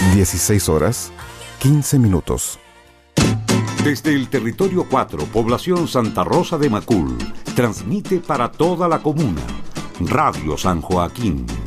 16 horas, 15 minutos. Desde el territorio 4, población Santa Rosa de Macul, transmite para toda la comuna Radio San Joaquín